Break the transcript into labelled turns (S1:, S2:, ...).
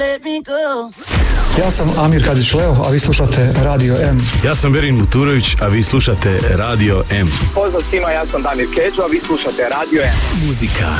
S1: Ja sam Amir Kadić-Leo, a vi slušate Radio M.
S2: Ja sam Berin Muturović, a vi slušate Radio M.
S3: Pozdrav svima, ja sam Damir Keđo, a vi slušate Radio M.
S4: Muzika